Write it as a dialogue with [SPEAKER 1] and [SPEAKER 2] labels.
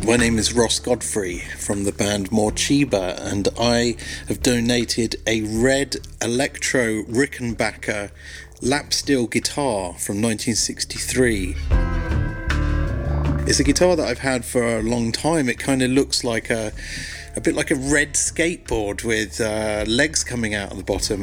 [SPEAKER 1] My name is Ross Godfrey from the band Morcheeba, and I have donated a red electro Rickenbacker lap steel guitar from 1963. It's a guitar that I've had for a long time. It kind of looks like a bit like a red skateboard with legs coming out of the bottom.